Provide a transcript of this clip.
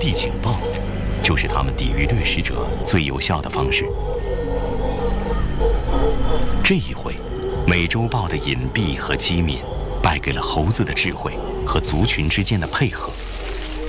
地警报，就是他们抵御掠食者最有效的方式。这一回，美洲豹的隐蔽和机敏，败给了猴子的智慧和族群之间的配合。